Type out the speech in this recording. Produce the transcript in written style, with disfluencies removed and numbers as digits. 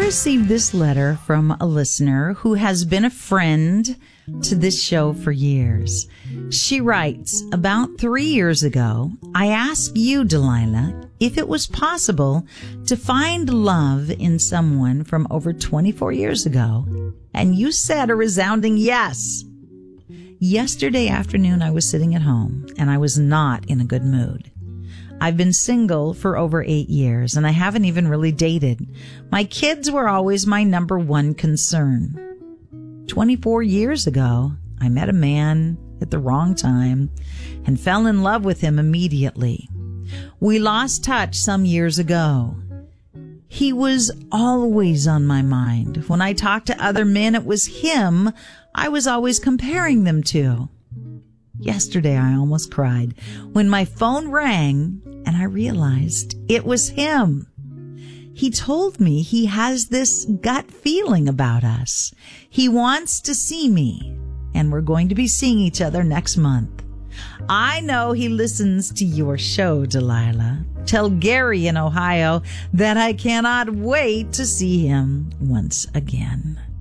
received this letter from a listener who has been a friend to this show for years. She writes, about 3 years ago, I asked you, Delilah, if it was possible to find love in someone from over 24 years ago, and you said a resounding yes. Yesterday afternoon, I was sitting at home, and I was not in a good mood. I've been single for over 8 years, and I haven't even really dated. My kids were always my number one concern. 24 years ago, I met a man at the wrong time and fell in love with him immediately. We lost touch some years ago. He was always on my mind. When I talked to other men, it was him I was always comparing them to. Yesterday, I almost cried when my phone rang and I realized it was him. He told me he has this gut feeling about us. He wants to see me, and we're going to be seeing each other next month. I know he listens to your show, Delilah. Tell Gary in Ohio that I cannot wait to see him once again.